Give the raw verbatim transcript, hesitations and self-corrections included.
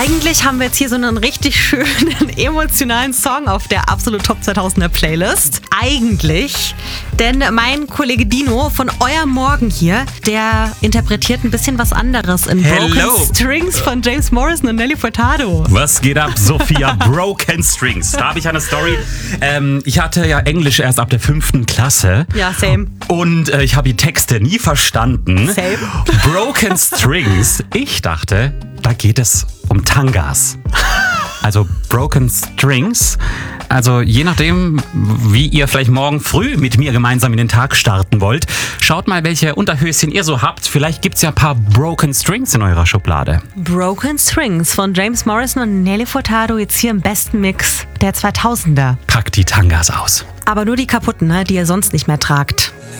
Eigentlich haben wir jetzt hier so einen richtig schönen, emotionalen Song auf der absolut Top zweitausender Playlist. Eigentlich. Denn mein Kollege Dino von Euer Morgen hier, der interpretiert ein bisschen was anderes in Hello. Broken Strings von James Morrison und Nelly Furtado. Was geht ab, Sophia? Broken Strings. Da habe ich eine Story. Ähm, ich hatte ja Englisch erst ab der fünften Klasse. Ja, same. Und äh, ich habe die Texte nie verstanden. Same. Broken Strings. Ich dachte, da geht es um Tangas. Also Broken Strings. Also je nachdem, wie ihr vielleicht morgen früh mit mir gemeinsam in den Tag starten wollt, schaut mal, welche Unterhöschen ihr so habt. Vielleicht gibt es ja ein paar Broken Strings in eurer Schublade. Broken Strings von James Morrison und Nelly Furtado jetzt hier im besten Mix der zweitausender. Packt die Tangas aus. Aber nur die kaputten, ne, die ihr sonst nicht mehr tragt.